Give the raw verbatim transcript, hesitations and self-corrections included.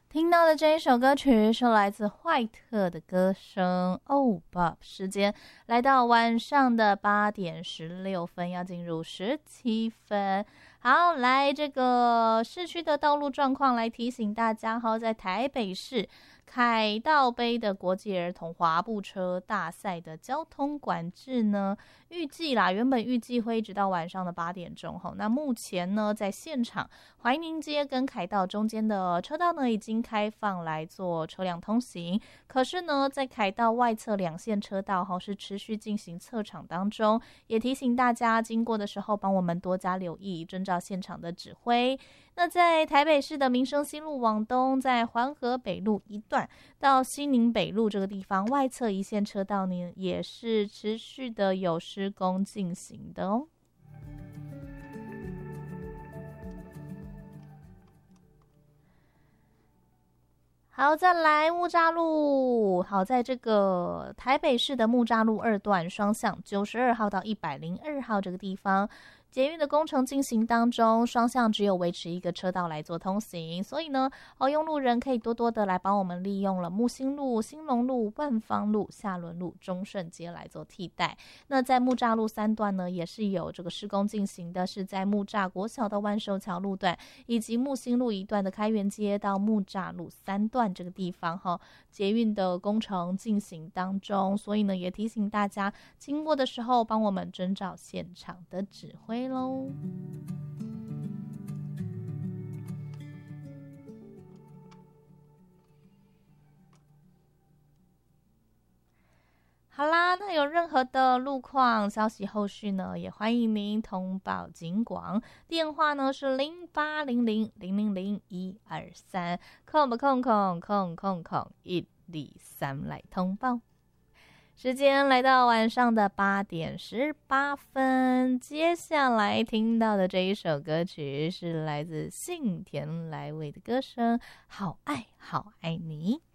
听到的这一首歌曲是来自坏特的歌声Oh Bob。时间来到晚上的八点十六分，要进入十七分。好，来这个市区的道路状况来提醒大家哈，在台北市凯道杯的国际儿童滑步车大赛的交通管制呢，预计啦，原本预计会一直到晚上的八点钟哈。那目前呢，在现场怀宁街跟凯道中间的车道呢，已经开放来做车辆通行。可是呢，在凯道外侧两线车道哈是持续进行测场当中，也提醒大家经过的时候帮我们多加留意，遵照现场的指挥。那在台北市的民生西路往东，在环河北路一段到西宁北路这个地方，外侧一线车道呢也是持续的有施工进行的哦。好，再来木栅路。好，在这个台北市的木栅路二段双向九十二号到一百零二号这个地方，捷运的工程进行当中，双向只有维持一个车道来做通行，所以呢，哦，用路人可以多多的来帮我们利用了木星路、兴隆路、万芳路、下轮路、中顺街来做替代。那在木栅路三段呢，也是有这个施工进行的，是在木栅国小到万寿桥路段，以及木星路一段的开元街到木栅路三段这个地方哈，捷运的工程进行当中，所以呢，也提醒大家经过的时候，帮我们遵照现场的指挥喽。好啦，那有任何的路况消息，后续呢也欢迎您通报警广，电话呢是零八零零零零零一二三，空不空空空空空一二三来通报。时间来到晚上的八点十八分，接下来听到的这一首歌曲是来自信田来未的歌声《好爱好爱你》。